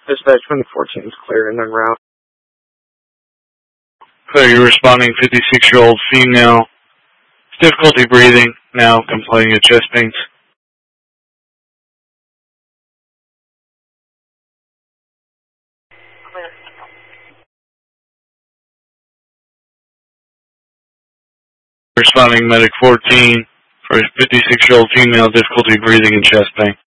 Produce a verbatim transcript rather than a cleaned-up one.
Dispatch one fourteen is clear and en route. Clear, you're responding fifty-six-year-old female. Difficulty breathing, now complaining of chest pains. Responding medic fourteen for fifty-six-year-old female, difficulty breathing and chest pain.